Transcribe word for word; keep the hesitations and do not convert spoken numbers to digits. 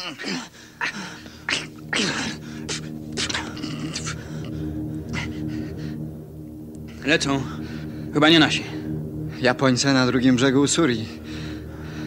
Lecą. Chyba nie nasi. Japońcy na drugim brzegu Usuri.